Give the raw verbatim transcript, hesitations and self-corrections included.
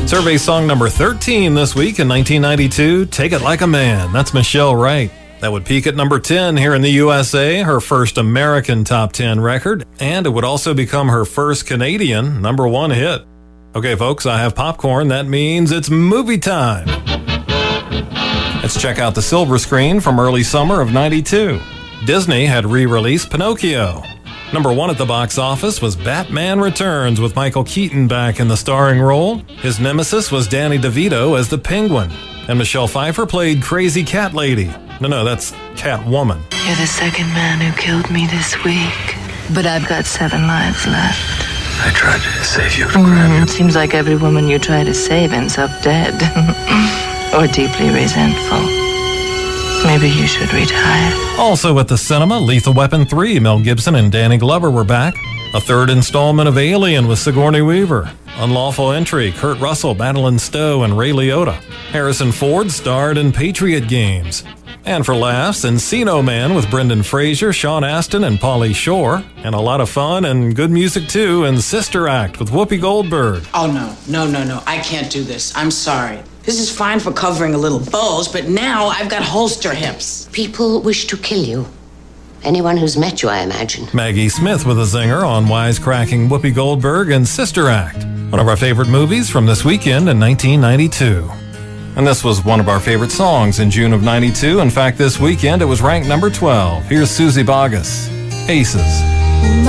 Survey song number thirteen this week in nineteen ninety-two, Take It Like a Man. That's Michelle Wright. That would peak at number ten here in the U S A, her first American top ten record, and it would also become her first Canadian number one hit. Okay, folks, I have popcorn. That means it's movie time. Let's check out the silver screen from early summer of ninety-two. Disney had re-released Pinocchio. Number one at the box office was Batman Returns with Michael Keaton back in the starring role. His nemesis was Danny DeVito as the Penguin. And Michelle Pfeiffer played Crazy Cat Lady. No, no, that's Catwoman. You're the second man who killed me this week. But I've got seven lives left. I tried to save you to grab Mm, you. it seems like every woman you try to save ends up dead. Or deeply resentful. Maybe you should retire. Also at the cinema, Lethal Weapon three, Mel Gibson and Danny Glover were back. A third installment of Alien with Sigourney Weaver. Unlawful Entry, Kurt Russell, Madeline Stowe, and Ray Liotta. Harrison Ford starred in Patriot Games. And for laughs, Encino Man with Brendan Fraser, Sean Astin, and Pauly Shore. And a lot of fun and good music too in Sister Act with Whoopi Goldberg. Oh, no, no, no, no. I can't do this. I'm sorry. This is fine for covering a little bulge, but now I've got holster hips. People wish to kill you. Anyone who's met you, I imagine. Maggie Smith with a zinger on wisecracking Whoopi Goldberg and Sister Act, one of our favorite movies from this weekend in nineteen ninety-two. And this was one of our favorite songs in June of ninety-two. In fact, this weekend it was ranked number twelve. Here's Susie Boggess, Aces.